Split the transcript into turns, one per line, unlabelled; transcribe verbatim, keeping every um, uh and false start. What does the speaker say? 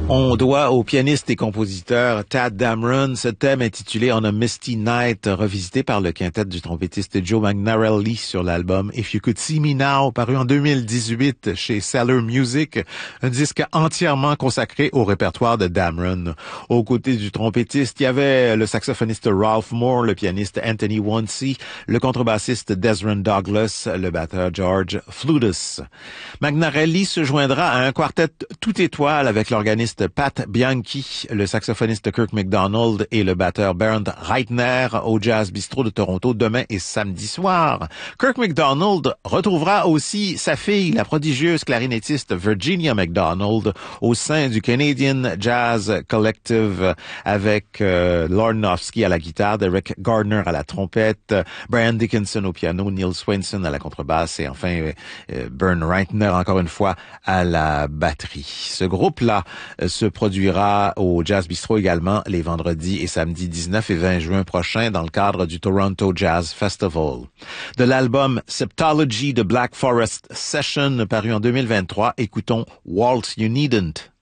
On doit au pianiste et compositeur Tadd Dameron ce thème intitulé On a Misty Night, revisité par le quintet du trompettiste Joe Magnarelli sur l'album If You Could See Me Now, paru en deux mille dix-huit chez Cellar Music, un disque entièrement consacré au répertoire de Dameron. Aux côtés du trompettiste, il y avait le saxophoniste Ralph Moore, le pianiste Anthony Wonsey, le contrebassiste Desron Douglas, le batteur George Flutus. Magnarelli se joindra à un quartet tout étoile avec l'organiste Pat Bianchi, le saxophoniste Kirk MacDonald et le batteur Bernd Reitner au Jazz Bistro de Toronto demain et samedi soir. Kirk MacDonald retrouvera aussi sa fille, la prodigieuse clarinettiste Virginia MacDonald, au sein du Canadian Jazz Collective avec euh, Lorne Nofsky à la guitare, Derek Gardner à la trompette, Brian Dickinson au piano, Neil Swainson à la contrebasse et enfin euh, Bernd Reitner encore une fois à la batterie. Ce groupe-là se produira au Jazz Bistro également les vendredis et samedis dix-neuf et vingt juin prochains dans le cadre du Toronto Jazz Festival. De l'album Septology de Black Forest Session paru en deux mille vingt-trois, écoutons Waltz You Needn't.